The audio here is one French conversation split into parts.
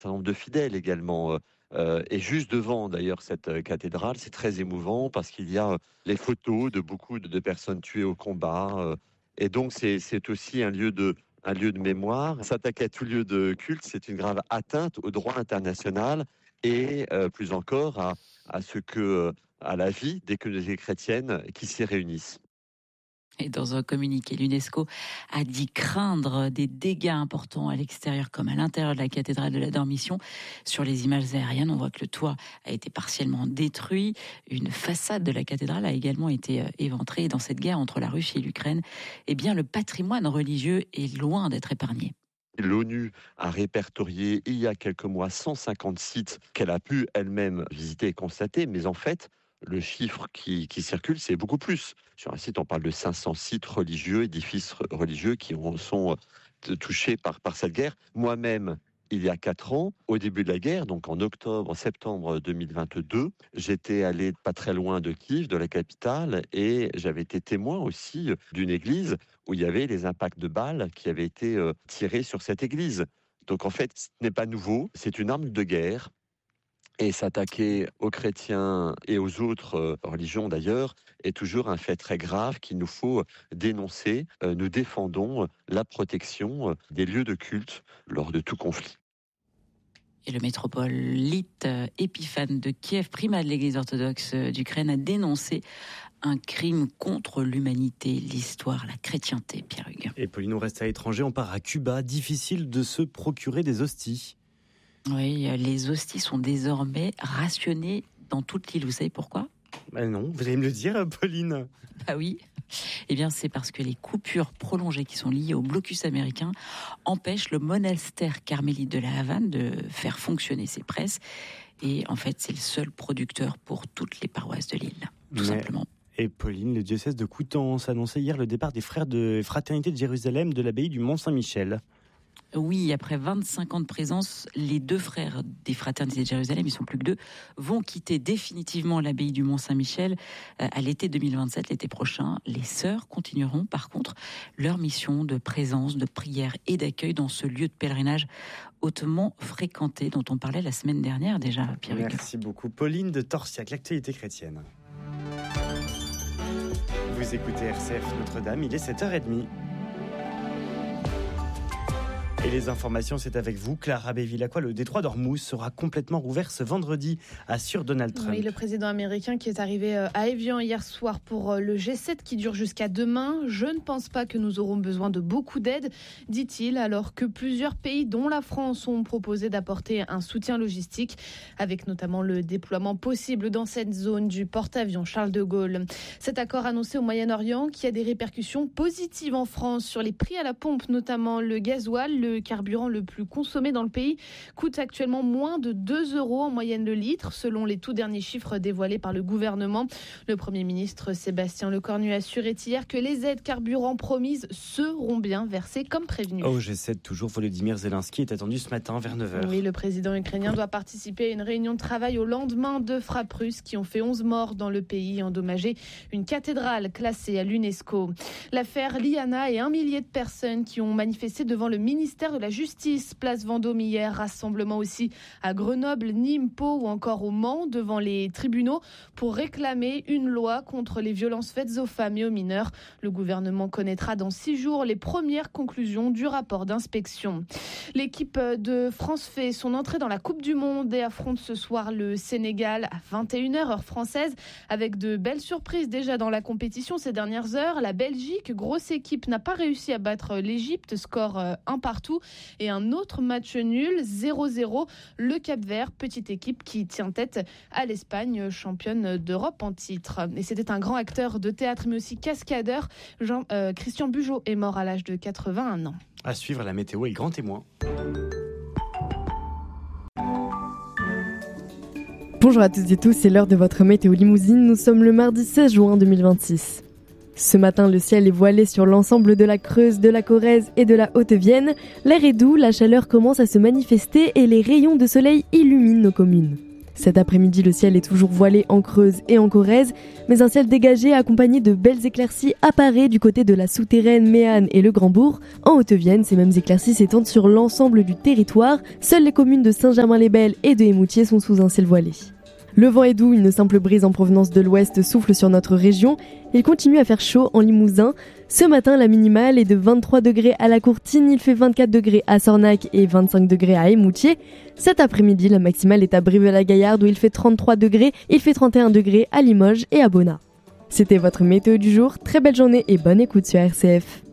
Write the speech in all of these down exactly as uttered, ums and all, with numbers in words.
un nombre de fidèles également. Euh, et juste devant d'ailleurs cette euh, cathédrale, c'est très émouvant parce qu'il y a euh, les photos de beaucoup de, de personnes tuées au combat. Euh, et donc c'est, c'est aussi un lieu de, un lieu de mémoire. S'attaquer à tout lieu de culte, c'est une grave atteinte au droit international et euh, plus encore à, à ce que, euh, à la vie des communautés chrétiennes qui s'y réunissent. Et dans un communiqué, l'UNESCO a dit craindre des dégâts importants à l'extérieur comme à l'intérieur de la cathédrale de la Dormition. Sur les images aériennes, on voit que le toit a été partiellement détruit. Une façade de la cathédrale a également été éventrée. Et dans cette guerre entre la Russie et l'Ukraine, eh bien, le patrimoine religieux est loin d'être épargné. L'ONU a répertorié il y a quelques mois cent cinquante sites qu'elle a pu elle-même visiter et constater, mais en fait, le chiffre qui, qui circule, c'est beaucoup plus. Sur un site, on parle de cinq cents sites religieux, édifices religieux qui ont, sont touchés par, par cette guerre. Moi-même, il y a quatre ans, au début de la guerre, donc en octobre, en septembre deux mille vingt-deux, j'étais allé pas très loin de Kiev, de la capitale, et j'avais été témoin aussi d'une église où il y avait les impacts de balles qui avaient été euh, tirés sur cette église. Donc en fait, ce n'est pas nouveau, c'est une arme de guerre. Et s'attaquer aux chrétiens et aux autres euh, religions d'ailleurs est toujours un fait très grave qu'il nous faut dénoncer. Euh, nous défendons la protection euh, des lieux de culte lors de tout conflit. Et le métropolite Épiphane de Kiev, primat de l'Église orthodoxe d'Ukraine, a dénoncé un crime contre l'humanité, l'histoire, la chrétienté, Pierre Hugues. Et Pauline, on reste à l'étranger, on part à Cuba. Difficile de se procurer des hosties. Oui, les hosties sont désormais rationnées dans toute l'île. Vous savez pourquoi ? Ben non, vous allez me le dire, Pauline. Ah oui, eh bien c'est parce que les coupures prolongées qui sont liées au blocus américain empêchent le monastère carmélite de la Havane de faire fonctionner ses presses. Et en fait, c'est le seul producteur pour toutes les paroisses de l'île, tout Mais... simplement. Et Pauline, le diocèse de Coutances annonçait hier le départ des frères de Fraternité de Jérusalem de l'abbaye du Mont-Saint-Michel. Oui, après vingt-cinq ans de présence, les deux frères des Fraternités de Jérusalem, ils sont plus que deux, vont quitter définitivement l'abbaye du Mont-Saint-Michel à l'été deux mille vingt-sept, l'été prochain. Les sœurs continueront par contre leur mission de présence, de prière et d'accueil dans ce lieu de pèlerinage hautement fréquenté dont on parlait la semaine dernière déjà, Pierre. Merci beaucoup. Pauline de Torsiac, l'actualité chrétienne. Vous écoutez R C F Notre-Dame, il est sept heures trente. Et les informations, c'est avec vous, Clara Béville-Lacroix. Le détroit d'Ormuz sera complètement rouvert ce vendredi, assure Donald Trump. Oui, le président américain qui est arrivé à Évian hier soir pour le G sept qui dure jusqu'à demain. Je ne pense pas que nous aurons besoin de beaucoup d'aide, dit-il, alors que plusieurs pays, dont la France, ont proposé d'apporter un soutien logistique, avec notamment le déploiement possible dans cette zone du porte-avions Charles de Gaulle. Cet accord annoncé au Moyen-Orient qui a des répercussions positives en France sur les prix à la pompe, notamment le gasoil, le Le carburant le plus consommé dans le pays coûte actuellement moins de deux euros en moyenne le litre, selon les tout derniers chiffres dévoilés par le gouvernement. Le Premier ministre Sébastien Lecornu a assuré hier que les aides carburant promises seront bien versées comme prévenu. Au G sept, toujours, Volodymyr Zelensky est attendu ce matin vers neuf heures. Oui, le président ukrainien doit participer à une réunion de travail au lendemain de frappes russes qui ont fait onze morts dans le pays et endommagé une cathédrale classée à l'UNESCO. L'affaire Liana et un millier de personnes qui ont manifesté devant le ministère de la Justice, place Vendôme hier, rassemblement aussi à Grenoble, Nîmes, Pau ou encore au Mans devant les tribunaux pour réclamer une loi contre les violences faites aux femmes et aux mineurs. Le gouvernement connaîtra dans six jours les premières conclusions du rapport d'inspection. L'équipe de France fait son entrée dans la Coupe du Monde et affronte ce soir le Sénégal à vingt et une heures heure française avec de belles surprises déjà dans la compétition ces dernières heures. La Belgique, grosse équipe, n'a pas réussi à battre l'Égypte, score un partout. Et un autre match nul, zéro zéro. Le Cap-Vert, petite équipe qui tient tête à l'Espagne, championne d'Europe en titre. Et c'était un grand acteur de théâtre, mais aussi cascadeur. Jean, euh, Christian Bugeaud est mort à l'âge de quatre-vingt-un ans. À suivre, la météo et le grand témoin. Bonjour à toutes et tous, c'est l'heure de votre météo limousine. Nous sommes le mardi seize juin deux mille vingt-six. Ce matin, le ciel est voilé sur l'ensemble de la Creuse, de la Corrèze et de la Haute-Vienne. L'air est doux, la chaleur commence à se manifester et les rayons de soleil illuminent nos communes. Cet après-midi, le ciel est toujours voilé en Creuse et en Corrèze, mais un ciel dégagé accompagné de belles éclaircies apparaît du côté de la souterraine, Méanne et le Grand-Bourg. En Haute-Vienne, ces mêmes éclaircies s'étendent sur l'ensemble du territoire. Seules les communes de Saint-Germain-les-Belles et de Émoutier sont sous un ciel voilé. Le vent est doux, une simple brise en provenance de l'ouest souffle sur notre région. Il continue à faire chaud en Limousin. Ce matin, la minimale est de vingt-trois degrés à la Courtine, il fait vingt-quatre degrés à Sornac et vingt-cinq degrés à Émoutier. Cet après-midi, la maximale est à Brive-la-Gaillarde où il fait trente-trois degrés, il fait trente et un degrés à Limoges et à Bonnat. C'était votre météo du jour, très belle journée et bonne écoute sur R C F.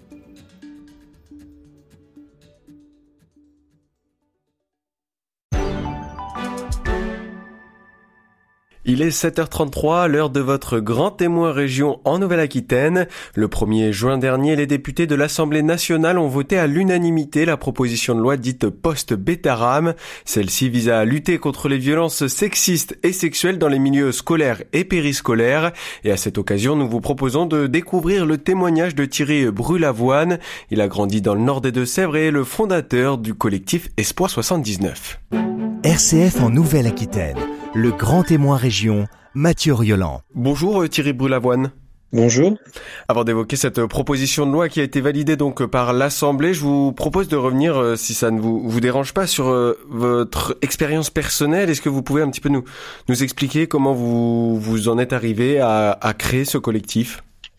Il est sept heures trente-trois, l'heure de votre grand témoin région en Nouvelle-Aquitaine. Le premier juin dernier, les députés de l'Assemblée nationale ont voté à l'unanimité la proposition de loi dite post-Bétaram. Celle-ci vise à lutter contre les violences sexistes et sexuelles dans les milieux scolaires et périscolaires. Et à cette occasion, nous vous proposons de découvrir le témoignage de Thierry Brulavoine. Il a grandi dans le nord des Deux-Sèvres et est le fondateur du collectif Espoir soixante-dix-neuf. R C F en Nouvelle-Aquitaine. Le grand témoin région, Mathieu Rioland. Bonjour Thierry Brulavoine. Bonjour. Avant d'évoquer cette proposition de loi qui a été validée donc par l'Assemblée, je vous propose de revenir, si ça ne vous, vous dérange pas, sur votre expérience personnelle. Est-ce que vous pouvez un petit peu nous, nous expliquer comment vous, vous en êtes arrivé à, à créer ce collectif ?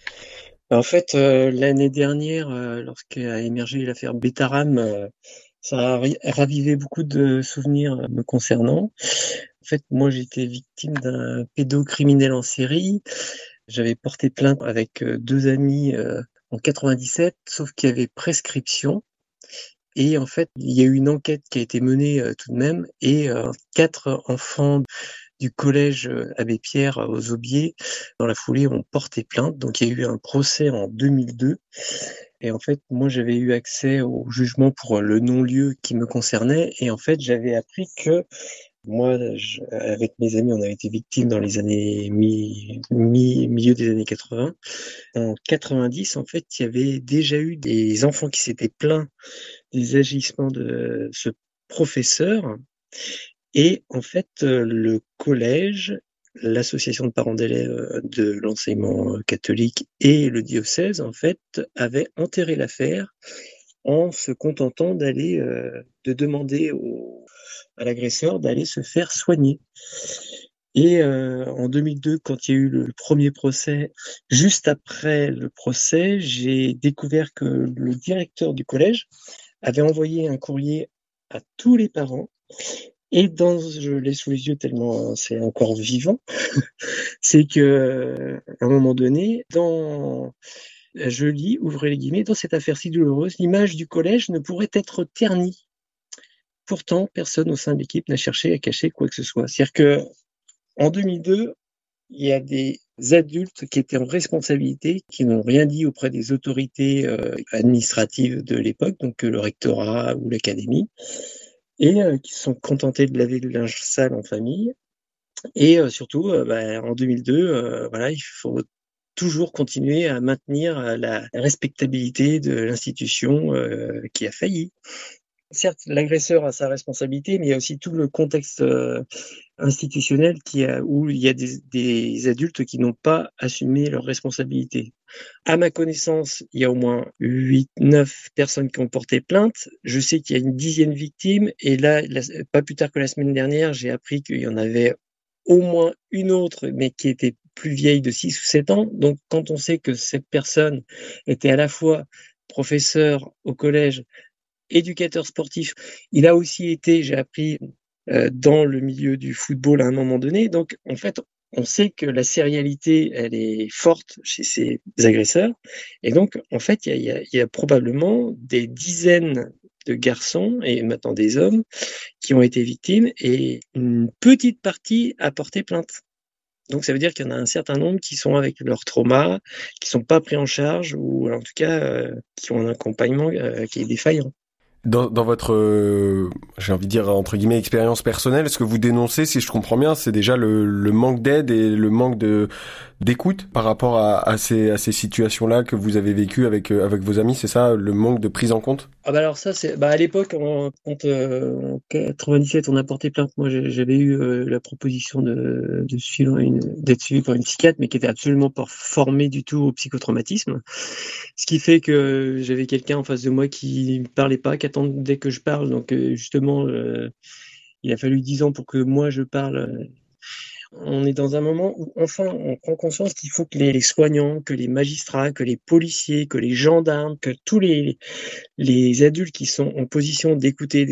En fait, euh, l'année dernière, euh, lorsqu'a émergé l'affaire Bétaram, euh, ça a ravivé beaucoup de souvenirs me concernant. En fait, moi, j'étais victime d'un pédocriminel en série. J'avais porté plainte avec deux amis euh, en quatre-vingt-dix-sept, sauf qu'il y avait prescription. Et en fait, il y a eu une enquête qui a été menée euh, tout de même, et euh, quatre enfants du collège Abbé Pierre aux Aubiers, dans la foulée, ont porté plainte. Donc, il y a eu un procès en deux mille deux. Et en fait, moi, j'avais eu accès au jugement pour le non-lieu qui me concernait. Et en fait, j'avais appris que moi, je, avec mes amis, on avait été victimes dans les années mi, mi, milieu des années quatre-vingts. En quatre-vingt-dix, en fait, il y avait déjà eu des enfants qui s'étaient plaints des agissements de ce professeur. Et en fait, le collège, l'association de parents d'élèves de l'enseignement catholique et le diocèse, en fait, avaient enterré l'affaire en se contentant d'aller, euh, de demander au à l'agresseur d'aller se faire soigner. Et euh, en deux mille deux, quand il y a eu le premier procès, juste après le procès, j'ai découvert que le directeur du collège avait envoyé un courrier à tous les parents. Et dans, je l'ai sous les yeux tellement c'est encore vivant, c'est que à un moment donné, dans je lis, ouvrez les guillemets, dans cette affaire si douloureuse, l'image du collège ne pourrait être ternie. Pourtant, personne au sein de l'équipe n'a cherché à cacher quoi que ce soit. C'est-à-dire que en deux mille deux, il y a des adultes qui étaient en responsabilité, qui n'ont rien dit auprès des autorités euh, administratives de l'époque, donc le rectorat ou l'académie, et euh, qui se sont contentés de laver le linge sale en famille. Et euh, surtout, euh, bah, en deux mille deux, euh, voilà, il faut toujours continuer à maintenir la respectabilité de l'institution euh, qui a failli. Certes, l'agresseur a sa responsabilité, mais il y a aussi tout le contexte euh, institutionnel qui a, où il y a des, des adultes qui n'ont pas assumé leurs responsabilités. À ma connaissance, il y a au moins huit, neuf personnes qui ont porté plainte. Je sais qu'il y a une dizaine de victimes, et là, la, pas plus tard que la semaine dernière, j'ai appris qu'il y en avait au moins une autre, mais qui était plus vieille de six ou sept ans. Donc, quand on sait que cette personne était à la fois professeur au collège, éducateur sportif, il a aussi été, j'ai appris, euh, dans le milieu du football à un moment donné. Donc, en fait, on sait que la sérialité, elle est forte chez ces agresseurs. Et donc, en fait, il y a, y a probablement des dizaines de garçons et maintenant des hommes qui ont été victimes, et une petite partie a porté plainte. Donc ça veut dire qu'il y en a un certain nombre qui sont avec leur trauma, qui sont pas pris en charge, ou en tout cas euh, qui ont un accompagnement euh, qui est défaillant. Dans, dans votre, euh, j'ai envie de dire, entre guillemets, expérience personnelle, ce que vous dénoncez, si je comprends bien, c'est déjà le, le manque d'aide et le manque de, d'écoute par rapport à, à ces, à ces situations-là que vous avez vécues avec, euh, avec vos amis, c'est ça, le manque de prise en compte? Ah bah alors ça c'est bah à l'époque en, quand euh, en quatre-vingt-dix-sept on a porté plainte, moi j'ai- j'avais eu euh, la proposition de, de suivre une d'être suivi par une psychiatre, mais qui était absolument pas formée du tout au psychotraumatisme, ce qui fait que j'avais quelqu'un en face de moi qui ne parlait pas, qui attendait que je parle, donc euh, justement euh, il a fallu dix ans pour que moi je parle. euh, On est dans un moment où enfin on prend conscience qu'il faut que les, les soignants, que les magistrats, que les policiers, que les gendarmes, que tous les, les adultes qui sont en position d'écouter